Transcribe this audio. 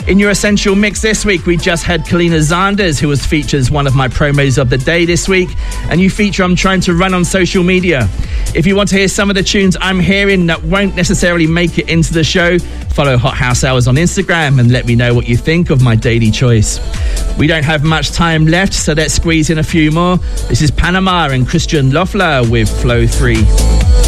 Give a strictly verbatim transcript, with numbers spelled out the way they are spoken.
In your Essential Mix this week, we just had Kalina Zanders, who was featured as one of my promos of the day this week. A new feature I'm trying to run on social media. If you want to hear some of the tunes I'm hearing that won't necessarily make it into the show, follow Hot House Hours on Instagram and let me know what you think of my daily choice. We don't have much time left, so let's squeeze in a few more. This is Panama and Christian Loeffler with Flow three.